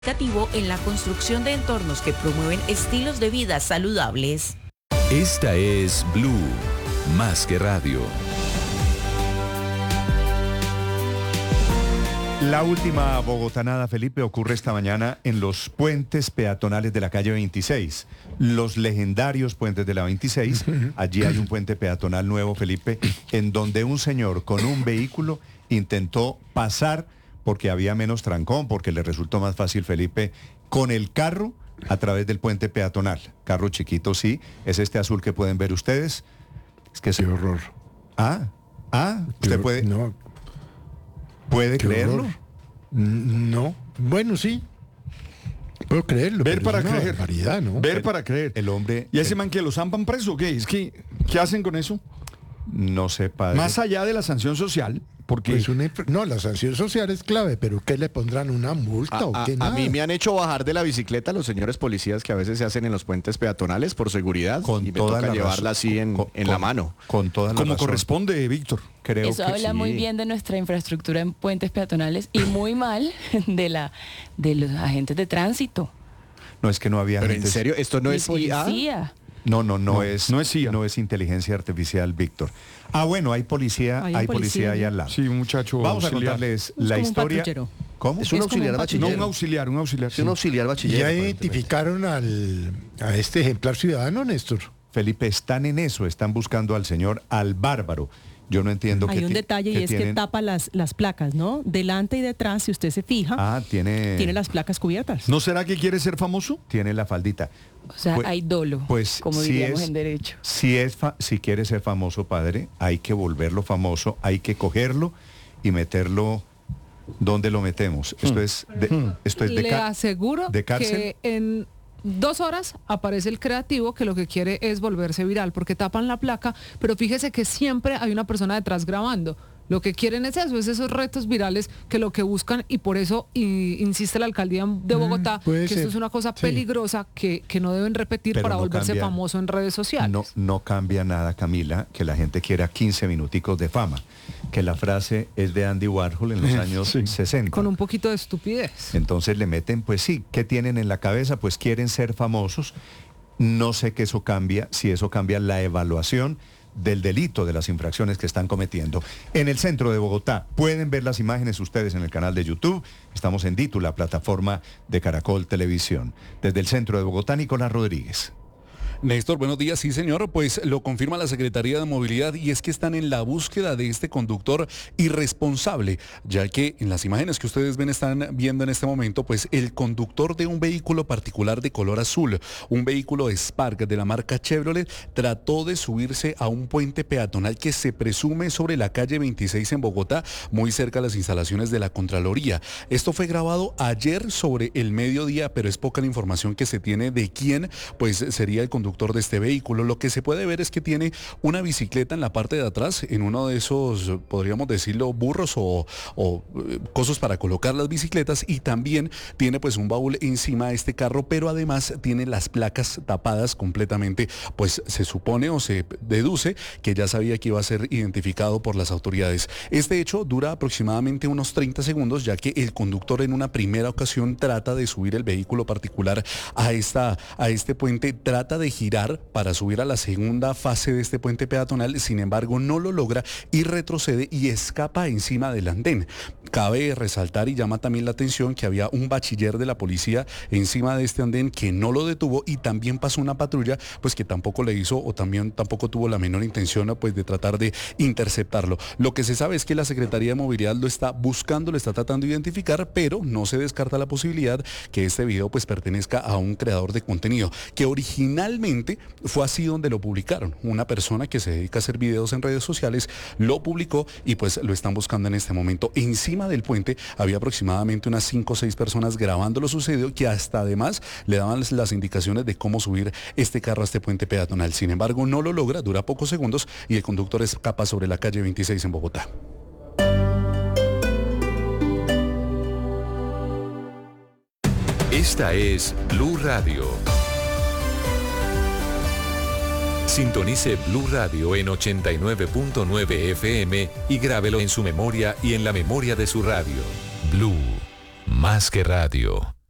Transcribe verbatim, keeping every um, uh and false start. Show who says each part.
Speaker 1: en la construcción de entornos que promueven estilos de vida saludables.
Speaker 2: Esta es Blue, más que radio.
Speaker 3: La última bogotanada, Felipe, ocurre esta mañana en los puentes peatonales de la calle veintiséis. Los legendarios puentes de la veintiséis. Allí hay un puente peatonal nuevo, Felipe, en donde un señor con un vehículo intentó pasar porque había menos trancón, porque le resultó más fácil, Felipe, con el carro a través del puente peatonal. Carro chiquito, sí, es este azul que pueden ver ustedes. Es que
Speaker 4: Qué horror.
Speaker 3: Ah, ah, usted
Speaker 4: Qué
Speaker 3: puede...
Speaker 4: No.
Speaker 3: ¿Puede
Speaker 4: Qué
Speaker 3: creerlo?
Speaker 4: horror. No. Bueno, sí. Puedo creerlo.
Speaker 5: Ver para
Speaker 4: es una
Speaker 5: creer.
Speaker 4: barbaridad, ¿no?
Speaker 5: Ver para creer.
Speaker 3: El hombre...
Speaker 5: ¿Y ese
Speaker 3: el-
Speaker 5: man que lo zampan preso o qué? Es que, ¿qué hacen con eso?
Speaker 3: No sé, padre.
Speaker 5: Más allá de la sanción social, porque...
Speaker 4: Pues una infra- no, la sanción social es clave, pero ¿qué le pondrán? ¿Una multa
Speaker 6: A,
Speaker 4: o
Speaker 6: a-
Speaker 4: qué?
Speaker 6: a
Speaker 4: Nada.
Speaker 6: mí me han hecho bajar de la bicicleta los señores policías que a veces se hacen en los puentes peatonales por seguridad
Speaker 3: Con
Speaker 6: y me
Speaker 3: toda
Speaker 6: toca
Speaker 3: la
Speaker 6: llevarla
Speaker 3: razón.
Speaker 6: así en,
Speaker 3: Con-
Speaker 6: en
Speaker 3: con-
Speaker 6: la mano.
Speaker 3: Con toda la
Speaker 5: como
Speaker 3: razón.
Speaker 5: corresponde, Víctor.
Speaker 3: Creo
Speaker 7: Eso
Speaker 3: que
Speaker 7: habla muy
Speaker 6: sí.
Speaker 7: bien de nuestra infraestructura en puentes peatonales y muy mal de la de los agentes de tránsito.
Speaker 3: No, es que no había
Speaker 6: Pero en
Speaker 3: agentes-
Speaker 6: serio, esto no
Speaker 7: y
Speaker 6: es I A.
Speaker 7: policía.
Speaker 3: No, no, no,
Speaker 5: No,
Speaker 3: es,
Speaker 5: no es I A.
Speaker 3: no es inteligencia artificial, Víctor. Ah, bueno, hay policía,
Speaker 8: Hay
Speaker 3: hay,
Speaker 8: un
Speaker 3: policía,
Speaker 8: policía,
Speaker 3: ahí
Speaker 8: ¿no?
Speaker 3: al lado.
Speaker 5: Sí, un muchacho
Speaker 3: Vamos a
Speaker 5: auxiliar.
Speaker 3: contarles
Speaker 8: Es
Speaker 3: la
Speaker 8: como un
Speaker 3: historia.
Speaker 8: patrullero.
Speaker 3: ¿Cómo?
Speaker 9: Es un
Speaker 8: Es como
Speaker 9: auxiliar
Speaker 8: un
Speaker 9: bachiller.
Speaker 5: No, un auxiliar, un auxiliar.
Speaker 9: Es un
Speaker 5: sí.
Speaker 9: auxiliar bachiller.
Speaker 4: ¿Ya
Speaker 9: aparentemente.
Speaker 4: identificaron al, a este ejemplar ciudadano, Néstor?
Speaker 3: Felipe, están en eso, están buscando al señor al bárbaro. Yo no entiendo qué
Speaker 8: Hay un
Speaker 3: ti-
Speaker 8: detalle y
Speaker 3: qué
Speaker 8: es que
Speaker 3: tienen-
Speaker 8: tapa las, las placas, ¿no? Delante y detrás, si usted se fija,
Speaker 3: Ah, tiene,
Speaker 8: tiene las placas cubiertas.
Speaker 5: ¿No será que quiere ser famoso?
Speaker 3: tiene la faldita.
Speaker 7: O sea,
Speaker 3: Pues-
Speaker 7: hay dolo,
Speaker 3: Pues
Speaker 7: como
Speaker 3: si
Speaker 7: diríamos
Speaker 3: es-
Speaker 7: en derecho.
Speaker 3: Si, es fa- si quiere ser famoso, padre, hay que volverlo famoso, hay que cogerlo y meterlo donde lo metemos. Esto es de, esto es de,
Speaker 10: Le
Speaker 3: ca-
Speaker 10: aseguro
Speaker 3: de cárcel.
Speaker 10: que en dos horas aparece el creativo que lo que quiere es volverse viral porque tapan la placa, pero fíjese que siempre hay una persona detrás grabando. Lo que quieren es eso, es esos retos virales que lo que buscan y por eso y, insiste la alcaldía de Bogotá
Speaker 4: puede
Speaker 10: que
Speaker 4: ser.
Speaker 10: esto es una cosa
Speaker 4: Sí.
Speaker 10: peligrosa que, que no deben repetir
Speaker 3: Pero
Speaker 10: para
Speaker 3: no
Speaker 10: volverse
Speaker 3: cambia-
Speaker 10: famoso en redes sociales.
Speaker 3: No, no cambia nada, Camila, que la gente quiera quince minuticos de fama. Que la frase es de Andy Warhol en los años
Speaker 5: Sí.
Speaker 3: sesenta.
Speaker 10: Con un poquito de estupidez.
Speaker 3: Entonces le meten, pues sí, ¿qué tienen en la cabeza? Pues quieren ser famosos. No sé qué eso cambia, si eso cambia la evaluación del delito, de las infracciones que están cometiendo. En el centro de Bogotá, pueden ver las imágenes ustedes en el canal de YouTube. Estamos en Ditu, la plataforma de Caracol Televisión. Desde el centro de Bogotá, Nicolás Rodríguez.
Speaker 11: Néstor, buenos días. Sí, señor, pues lo confirma la Secretaría de Movilidad y es que están en la búsqueda de este conductor irresponsable, ya que en las imágenes que ustedes ven están viendo en este momento, pues el conductor de un vehículo particular de color azul, un vehículo Spark de la marca Chevrolet, trató de subirse a un puente peatonal que se presume sobre la calle veintiséis en Bogotá, muy cerca de las instalaciones de la Contraloría. Esto fue grabado ayer sobre el mediodía, pero es poca la información que se tiene de quién pues sería el conductor de este vehículo. Lo que se puede ver es que tiene una bicicleta en la parte de atrás, en uno de esos, podríamos decirlo, burros o, o eh, cosas para colocar las bicicletas, y también tiene pues un baúl encima de este carro, pero además tiene las placas tapadas completamente, pues se supone o se deduce que ya sabía que iba a ser identificado por las autoridades. Este hecho dura aproximadamente unos treinta segundos, ya que el conductor en una primera ocasión trata de subir el vehículo particular a, esta, a este puente, trata de girar para subir a la segunda fase de este puente peatonal, sin embargo no lo logra y retrocede y escapa encima del andén. Cabe resaltar y llama también la atención que había un bachiller de la policía encima de este andén que no lo detuvo, y también pasó una patrulla pues que tampoco le hizo o también tampoco tuvo la menor intención pues de tratar de interceptarlo. Lo que se sabe es que la Secretaría de Movilidad lo está buscando, lo está tratando de identificar, pero no se descarta la posibilidad que este video pues pertenezca a un creador de contenido, que originalmente fue así donde lo publicaron. Una persona que se dedica a hacer videos en redes sociales lo publicó y pues lo están buscando en este momento. Encima del puente había aproximadamente unas cinco o seis personas grabando lo sucedido, que hasta además le daban las, las indicaciones de cómo subir este carro a este puente peatonal. Sin embargo, no lo logra, dura pocos segundos y el conductor escapa sobre la calle veintiséis en Bogotá.
Speaker 2: Esta es Blue Radio. Sintonice Blue Radio en ochenta y nueve punto nueve F M y grábelo en su memoria y en la memoria de su radio. Blue, más que radio.